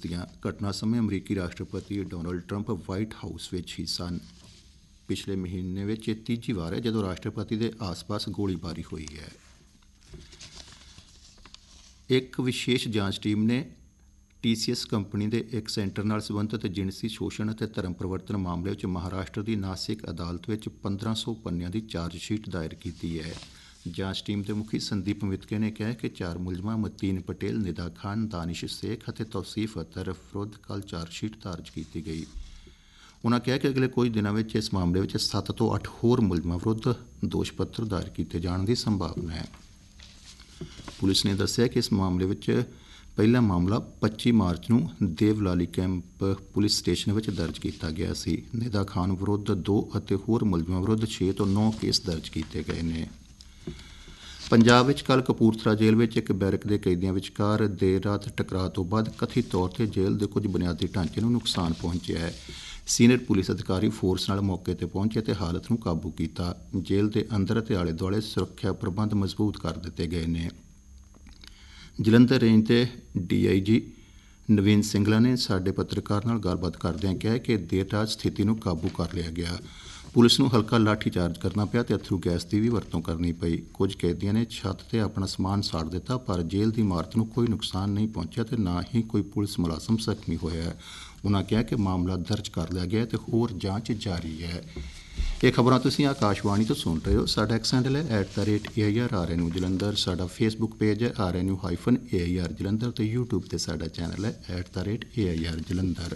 ਹਸਤੀਆਂ। ਘਟਨਾ ਸਮੇਂ ਅਮਰੀਕੀ ਰਾਸ਼ਟਰਪਤੀ ਡੋਨਲਡ ਟਰੰਪ ਵਾਈਟ ਹਾਊਸ ਵਿੱਚ ਹੀ ਸਨ। ਪਿਛਲੇ ਮਹੀਨੇ ਵਿੱਚ ਇਹ ਤੀਜੀ ਵਾਰ ਹੈ ਜਦੋਂ ਰਾਸ਼ਟਰਪਤੀ ਦੇ ਆਸ-ਪਾਸ ਗੋਲੀਬਾਰੀ ਹੋਈ ਹੈ। ਇੱਕ ਵਿਸ਼ੇਸ਼ ਜਾਂਚ ਟੀਮ ਨੇ TCS ਕੰਪਨੀ ਦੇ ਇੱਕ ਸੈਂਟਰ ਨਾਲ ਸੰਬੰਧਿਤ ਜਿਣਸੀ ਸ਼ੋਸ਼ਣ ਅਤੇ ਧਰਮ ਪਰਿਵਰਤਨ ਮਾਮਲੇ ਵਿੱਚ ਮਹਾਰਾਸ਼ਟਰ ਦੀ ਨਾਸਿਕ ਅਦਾਲਤ ਵਿੱਚ 1500 ਪੰਨਿਆਂ ਦੀ ਚਾਰਜਸ਼ੀਟ ਦਾਇਰ ਕੀਤੀ ਹੈ। ਜਾਂਚ ਟੀਮ ਦੇ ਮੁਖੀ ਸੰਦੀਪ ਮਿਤਕੇ ਨੇ ਕਿਹਾ ਕਿ 4 ਮੁਲਜ਼ਮਾਂ ਮਤੀਨ ਪਟੇਲ, ਨਿਦਾ ਖਾਨ, ਦਾਨਿਸ਼ ਸੇਖ ਅਤੇ ਤੌਸੀਫ ਅਤਰ ਵਿਰੁੱਧ ਕੱਲ੍ਹ ਚਾਰਜਸ਼ੀਟ ਦਰਜ ਕੀਤੀ ਗਈ। ਉਨ੍ਹਾਂ ਕਿਹਾ ਕਿ ਅਗਲੇ ਕੁਝ ਦਿਨਾਂ ਵਿੱਚ ਇਸ ਮਾਮਲੇ ਵਿੱਚ 7 ਤੋਂ 8 ਹੋਰ ਮੁਲਜ਼ਮਾਂ ਵਿਰੁੱਧ ਦੋਸ਼ ਪੱਤਰ ਦਾਇਰ ਕੀਤੇ ਜਾਣ ਦੀ ਸੰਭਾਵਨਾ ਹੈ। ਪੁਲਿਸ ਨੇ ਦੱਸਿਆ ਕਿ ਇਸ ਮਾਮਲੇ ਵਿੱਚ ਪਹਿਲਾ ਮਾਮਲਾ 25 ਮਾਰਚ ਨੂੰ ਦੇਵਲਾਲੀ ਕੈਂਪ ਪੁਲਿਸ ਸਟੇਸ਼ਨ ਵਿੱਚ ਦਰਜ ਕੀਤਾ ਗਿਆ ਸੀ। ਨਿਦਾ ਖਾਨ ਵਿਰੁੱਧ 2 ਅਤੇ ਹੋਰ ਮੁਲਜ਼ਮਾਂ ਵਿਰੁੱਧ 6 ਤੋਂ 9 ਕੇਸ ਦਰਜ ਕੀਤੇ ਗਏ ਨੇ। ਪੰਜਾਬ ਵਿੱਚ ਕੱਲ੍ਹ ਕਪੂਰਥਲਾ ਜੇਲ੍ਹ ਵਿੱਚ ਇੱਕ ਬੈਰਕ ਦੇ ਕੈਦੀਆਂ ਵਿਚਕਾਰ ਦੇਰ ਰਾਤ ਟਕਰਾਅ ਤੋਂ ਬਾਅਦ ਕਥਿਤ ਤੌਰ 'ਤੇ ਜੇਲ੍ਹ ਦੇ ਕੁਝ ਬੁਨਿਆਦੀ ਢਾਂਚੇ ਨੂੰ ਨੁਕਸਾਨ ਪਹੁੰਚਿਆ ਹੈ। ਸੀਨੀਅਰ ਪੁਲਿਸ ਅਧਿਕਾਰੀ ਫੋਰਸ ਨਾਲ ਮੌਕੇ 'ਤੇ ਪਹੁੰਚੇ ਅਤੇ ਹਾਲਤ ਨੂੰ ਕਾਬੂ ਕੀਤਾ। ਜੇਲ੍ਹ ਦੇ ਅੰਦਰ ਅਤੇ ਆਲੇ ਦੁਆਲੇ ਸੁਰੱਖਿਆ ਪ੍ਰਬੰਧ ਮਜ਼ਬੂਤ ਕਰ ਦਿੱਤੇ ਗਏ ਨੇ। ਜਲੰਧਰ ਰੇਂਜ ਦੇ DIG ਨਵੀਨ ਸਿੰਗਲਾ ਨੇ ਸਾਡੇ ਪੱਤਰਕਾਰ ਨਾਲ ਗੱਲਬਾਤ ਕਰਦਿਆਂ ਕਿਹਾ ਕਿ ਦੇਰ ਰਾਤ ਸਥਿਤੀ ਨੂੰ ਕਾਬੂ ਕਰ ਲਿਆ ਗਿਆ। ਪੁਲਿਸ ਨੂੰ ਹਲਕਾ ਲਾਠੀ ਚਾਰਜ ਕਰਨਾ ਪਿਆ ਅਤੇ ਅੱਥਰੂ ਗੈਸ ਦੀ ਵੀ ਵਰਤੋਂ ਕਰਨੀ ਪਈ। ਕੁਝ ਕੈਦੀਆਂ ਨੇ ਛੱਤ 'ਤੇ ਆਪਣਾ ਸਮਾਨ ਸਾੜ ਦਿੱਤਾ, ਪਰ ਜੇਲ੍ਹ ਦੀ ਇਮਾਰਤ ਨੂੰ ਕੋਈ ਨੁਕਸਾਨ ਨਹੀਂ ਪਹੁੰਚਿਆ ਅਤੇ ਨਾ ਹੀ ਕੋਈ ਪੁਲਿਸ ਮੁਲਾਜ਼ਮ ਜ਼ਖਮੀ ਹੋਇਆ। ਉਨ੍ਹਾਂ ਕਿਹਾ ਕਿ ਮਾਮਲਾ ਦਰਜ ਕਰ ਲਿਆ ਗਿਆ ਅਤੇ ਹੋਰ ਜਾਂਚ ਜਾਰੀ ਹੈ। ਇਹ ਖਬਰਾਂ ਤੁਸੀਂ ਆਕਾਸ਼ਵਾਣੀ ਤੋਂ ਸੁਣ ਰਹੇ ਹੋ। ਸਾਡਾ ਐਕਸ ਹੈਂਡਲ ਹੈ @AIRRNU ਜਲੰਧਰ। ਸਾਡਾ ਫੇਸਬੁੱਕ ਪੇਜ ਹੈ RNU-AIR ਜਲੰਧਰ ਅਤੇ YouTube 'ਤੇ ਸਾਡਾ ਚੈਨਲ ਹੈ @AIR ਜਲੰਧਰ।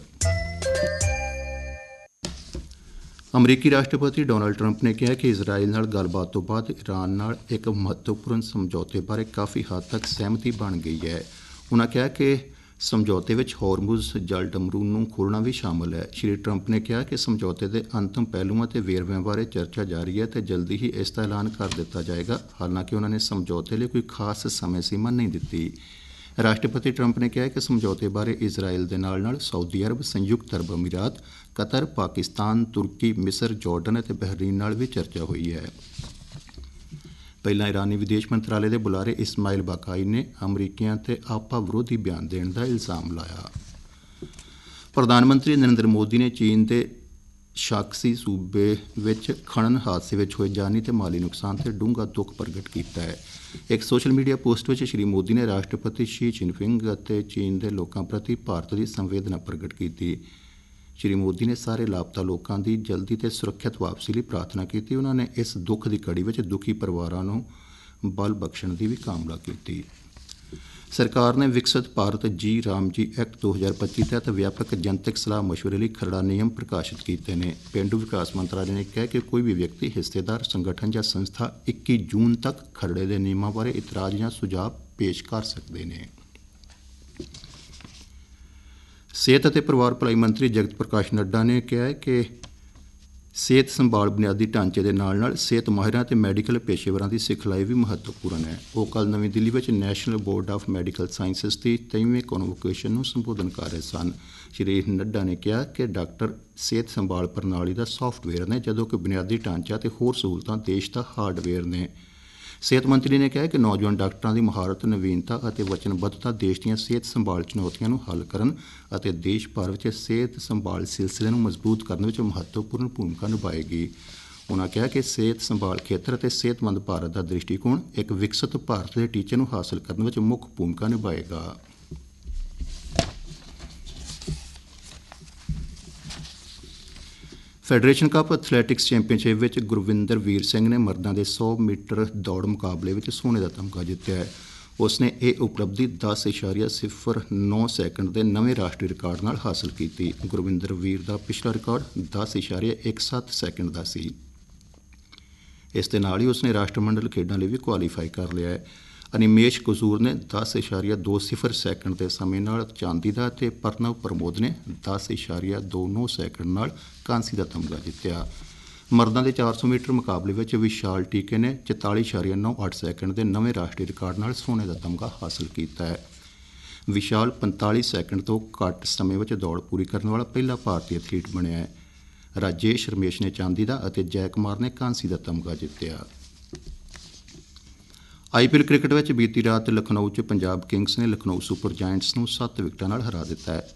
ਅਮਰੀਕੀ ਰਾਸ਼ਟਰਪਤੀ ਡੋਨਲਡ ਟਰੰਪ ਨੇ ਕਿਹਾ ਕਿ ਇਜ਼ਰਾਈਲ ਨਾਲ ਗੱਲਬਾਤ ਤੋਂ ਬਾਅਦ ਈਰਾਨ ਨਾਲ ਇੱਕ ਮਹੱਤਵਪੂਰਨ ਸਮਝੌਤੇ ਬਾਰੇ ਕਾਫੀ ਹੱਦ ਤੱਕ ਸਹਿਮਤੀ ਬਣ ਗਈ ਹੈ। ਉਨ੍ਹਾਂ ਕਿਹਾ ਕਿ ਸਮਝੌਤੇ ਵਿੱਚ ਹੋਰਮੁਜ਼ ਜਲ ਡਮਰੂ ਨੂੰ ਖੋਲ੍ਹਣਾ ਵੀ ਸ਼ਾਮਲ ਹੈ। ਸ਼੍ਰੀ ਟਰੰਪ ਨੇ ਕਿਹਾ ਕਿ ਸਮਝੌਤੇ ਦੇ ਅੰਤਮ ਪਹਿਲੂਆਂ ਅਤੇ ਵੇਰਵਿਆਂ ਬਾਰੇ ਚਰਚਾ ਜਾਰੀ ਹੈ ਅਤੇ ਜਲਦੀ ਹੀ ਇਸ ਦਾ ਐਲਾਨ ਕਰ ਦਿੱਤਾ ਜਾਏਗਾ। ਹਾਲਾਂਕਿ ਉਨ੍ਹਾਂ ਨੇ ਸਮਝੌਤੇ ਲਈ ਕੋਈ ਖਾਸ ਸਮੇਂ ਸੀਮਾ ਨਹੀਂ ਦਿੱਤੀ। ਰਾਸ਼ਟਰਪਤੀ ਟਰੰਪ ਨੇ ਕਿਹਾ ਕਿ ਸਮਝੌਤੇ ਬਾਰੇ ਇਜ਼ਰਾਈਲ ਦੇ ਨਾਲ ਸਾਊਦੀ ਅਰਬ, ਸੰਯੁਕਤ ਅਰਬ ਅਮੀਰਾਤ, ਕਤਰ, ਪਾਕਿਸਤਾਨ, ਤੁਰਕੀ, ਮਿਸਰ, ਜਾਰਡਨ ਅਤੇ ਬਹਿਰੀਨ ਨਾਲ ਵੀ ਚਰਚਾ ਹੋਈ ਹੈ। ਪਹਿਲਾਂ ਇਰਾਨੀ ਵਿਦੇਸ਼ ਮੰਤਰਾਲੇ ਦੇ ਬੁਲਾਰੇ ਇਸਮਾਇਲ ਬਾਕਾਈ ਨੇ ਅਮਰੀਕੀਆਂ 'ਤੇ ਆਪਾ ਵਿਰੋਧੀ ਬਿਆਨ ਦੇਣ ਦਾ ਇਲਜ਼ਾਮ ਲਾਇਆ। ਪ੍ਰਧਾਨ ਮੰਤਰੀ ਨਰਿੰਦਰ ਮੋਦੀ ਨੇ ਚੀਨ ਦੇ ਸ਼ਾਂਗਸੀ ਸੂਬੇ ਵਿੱਚ ਖਣਨ ਹਾਦਸੇ ਵਿੱਚ ਹੋਏ ਜਾਨੀ ਅਤੇ ਮਾਲੀ ਨੁਕਸਾਨ 'ਤੇ ਡੂੰਘਾ ਦੁੱਖ ਪ੍ਰਗਟ ਕੀਤਾ ਹੈ। ਇੱਕ ਸੋਸ਼ਲ ਮੀਡੀਆ ਪੋਸਟ ਵਿੱਚ ਸ਼੍ਰੀ ਮੋਦੀ ਨੇ ਰਾਸ਼ਟਰਪਤੀ ਸ਼ੀ ਜਿਨਪਿੰਗ ਅਤੇ ਚੀਨ ਦੇ ਲੋਕਾਂ ਪ੍ਰਤੀ ਭਾਰਤ ਦੀ ਸੰਵੇਦਨਾ ਪ੍ਰਗਟ ਕੀਤੀ। ਸ਼੍ਰੀ ਮੋਦੀ ਨੇ ਸਾਰੇ ਲਾਪਤਾ ਲੋਕਾਂ ਦੀ ਜਲਦੀ ਅਤੇ ਸੁਰੱਖਿਅਤ ਵਾਪਸੀ ਲਈ ਪ੍ਰਾਰਥਨਾ ਕੀਤੀ। ਉਨ੍ਹਾਂ ਨੇ ਇਸ ਦੁੱਖ ਦੀ ਘੜੀ ਵਿੱਚ ਦੁਖੀ ਪਰਿਵਾਰਾਂ ਨੂੰ ਬਲ ਬਖਸ਼ਣ ਦੀ ਵੀ ਕਾਮਨਾ ਕੀਤੀ। ਸਰਕਾਰ ਨੇ ਵਿਕਸਿਤ ਭਾਰਤ ਜੀ-ਰਾਮ-ਜੀ ਐਕਟ 2025 ਤਹਿਤ ਵਿਆਪਕ ਜਨਤਕ ਸਲਾਹ ਮਸ਼ਵਰੇ ਲਈ ਖਰੜਾ ਨਿਯਮ ਪ੍ਰਕਾਸ਼ਿਤ ਕੀਤੇ ਨੇ। ਪੇਂਡੂ ਵਿਕਾਸ ਮੰਤਰਾਲੇ ਨੇ ਕਿਹਾ ਕਿ ਕੋਈ ਵੀ ਵਿਅਕਤੀ, ਹਿੱਸੇਦਾਰ, ਸੰਗਠਨ ਜਾਂ ਸੰਸਥਾ 21 ਜੂਨ ਤੱਕ ਖਰੜੇ ਦੇ ਨਿਯਮਾਂ ਬਾਰੇ ਇਤਰਾਜ਼ ਜਾਂ ਸੁਝਾਅ ਪੇਸ਼ ਕਰ ਸਕਦੇ ਨੇ। ਸਿਹਤ ਅਤੇ ਪਰਿਵਾਰ ਭਲਾਈ ਮੰਤਰੀ ਜਗਤ ਪ੍ਰਕਾਸ਼ ਨੱਡਾ ਨੇ ਕਿਹਾ ਹੈ ਕਿ ਸਿਹਤ ਸੰਭਾਲ ਬੁਨਿਆਦੀ ਢਾਂਚੇ ਦੇ ਨਾਲ ਸਿਹਤ ਮਾਹਿਰਾਂ ਅਤੇ ਮੈਡੀਕਲ ਪੇਸ਼ੇਵਰਾਂ ਦੀ ਸਿਖਲਾਈ ਵੀ ਮਹੱਤਵਪੂਰਨ ਹੈ। ਉਹ ਕੱਲ੍ਹ ਨਵੀਂ ਦਿੱਲੀ ਵਿੱਚ national board of medical sciences the 23ਵੇਂ convocation ਨੂੰ ਸੰਬੋਧਨ ਕਰ ਰਹੇ ਸਨ। ਸ਼੍ਰੀ ਨੱਡਾ ਨੇ ਕਿਹਾ ਕਿ ਡਾਕਟਰ ਸਿਹਤ ਸੰਭਾਲ ਪ੍ਰਣਾਲੀ ਦਾ ਸਾਫਟਵੇਅਰ ਨੇ, ਜਦੋਂ ਕਿ ਬੁਨਿਆਦੀ ਢਾਂਚਾ ਅਤੇ ਹੋਰ ਸਹੂਲਤਾਂ ਦੇਸ਼ ਦਾ ਹਾਰਡਵੇਅਰ ਨੇ। ਸਿਹਤ ਮੰਤਰੀ ਨੇ ਕਿਹਾ ਕਿ ਨੌਜਵਾਨ ਡਾਕਟਰਾਂ ਦੀ ਮਹਾਰਤ, ਨਵੀਨਤਾ ਅਤੇ ਵਚਨਬੱਧਤਾ ਦੇਸ਼ ਦੀਆਂ ਸਿਹਤ ਸੰਭਾਲ ਚੁਣੌਤੀਆਂ ਨੂੰ ਹੱਲ ਕਰਨ ਅਤੇ ਦੇਸ਼ ਭਰ ਵਿੱਚ ਸਿਹਤ ਸੰਭਾਲ ਸਿਲਸਿਲੇ ਨੂੰ ਮਜ਼ਬੂਤ ਕਰਨ ਵਿੱਚ ਮਹੱਤਵਪੂਰਨ ਭੂਮਿਕਾ ਨਿਭਾਏਗੀ। ਉਨ੍ਹਾਂ ਕਿਹਾ ਕਿ ਸਿਹਤ ਸੰਭਾਲ ਖੇਤਰ ਅਤੇ ਸਿਹਤਮੰਦ ਭਾਰਤ ਦਾ ਦ੍ਰਿਸ਼ਟੀਕੋਣ ਇੱਕ ਵਿਕਸਿਤ ਭਾਰਤ ਦੇ ਟੀਚੇ ਨੂੰ ਹਾਸਲ ਕਰਨ ਵਿੱਚ ਮੁੱਖ ਭੂਮਿਕਾ ਨਿਭਾਏਗਾ। ਫੈਡਰੇਸ਼ਨ ਕੱਪ ਐਥਲੈਟਿਕਸ ਚੈਂਪੀਅਨਸ਼ਿਪ ਵਿੱਚ ਗੁਰਵਿੰਦਰ ਵੀਰ ਸਿੰਘ ਨੇ ਮਰਦਾਂ ਦੇ 100 ਮੀਟਰ ਦੌੜ ਮੁਕਾਬਲੇ ਵਿੱਚ ਸੋਨੇ ਦਾ ਤਮਗਾ ਜਿੱਤਿਆ ਹੈ। ਉਸ ਨੇ ਇਹ ਉਪਲਬਧੀ 10.09 ਸੈਕਿੰਡ ਦੇ ਨਵੇਂ ਰਾਸ਼ਟਰੀ ਰਿਕਾਰਡ ਨਾਲ ਹਾਸਲ ਕੀਤੀ। ਗੁਰਵਿੰਦਰ ਵੀਰ ਦਾ ਪਿਛਲਾ ਰਿਕਾਰਡ 10.17 ਸੈਕਿੰਡ ਦਾ ਸੀ। ਇਸ ਦੇ ਨਾਲ ਹੀ ਉਸਨੇ ਰਾਸ਼ਟਰਮੰਡਲ ਖੇਡਾਂ ਲਈ ਵੀ ਕੁਆਲੀਫਾਈ ਕਰ ਲਿਆ ਹੈ। ਅਨਿਮੇਸ਼ ਕਸੂਰ ਨੇ 10.20 ਸੈਕਿੰਡ ਦੇ ਸਮੇਂ ਨਾਲ ਚਾਂਦੀ ਦਾ ਅਤੇ ਪ੍ਰਣਵ ਪ੍ਰਮੋਦ ਨੇ 10.29 ਸੈਕਿੰਡ ਨਾਲ ਕਾਂਸੀ ਦਾ ਤਮਗਾ ਜਿੱਤਿਆ। ਮਰਦਾਂ ਦੇ 400 ਮੀਟਰ ਮੁਕਾਬਲੇ ਵਿੱਚ ਵਿਸ਼ਾਲ ਟੀਕੇ ਨੇ 44.98 ਸੈਕਿੰਡ ਦੇ ਨਵੇਂ ਰਾਸ਼ਟਰੀ ਰਿਕਾਰਡ ਨਾਲ ਸੋਨੇ ਦਾ ਤਮਗਾ ਹਾਸਲ ਕੀਤਾ ਹੈ। ਵਿਸ਼ਾਲ 45 ਸੈਕਿੰਡ ਤੋਂ ਘੱਟ ਸਮੇਂ ਵਿੱਚ ਦੌੜ ਪੂਰੀ ਕਰਨ ਵਾਲਾ ਪਹਿਲਾ ਭਾਰਤੀ ਐਥਲੀਟ ਬਣਿਆ ਹੈ। ਰਾਜੇਸ਼ ਰਮੇਸ਼ ਨੇ ਚਾਂਦੀ ਦਾ ਅਤੇ ਜੈ ਕੁਮਾਰ ਨੇ ਕਾਂਸੀ ਦਾ ਤਮਗਾ ਜਿੱਤਿਆ। IPL ਕ੍ਰਿਕਟ ਵਿੱਚ ਬੀਤੀ ਰਾਤ ਲਖਨਊ 'ਚ ਪੰਜਾਬ ਕਿੰਗਸ ਨੇ ਲਖਨਊ ਸੁਪਰ ਜਾਇੰਟਸ ਨੂੰ 7 ਵਿਕਟਾਂ ਨਾਲ ਹਰਾ ਦਿੱਤਾ ਹੈ।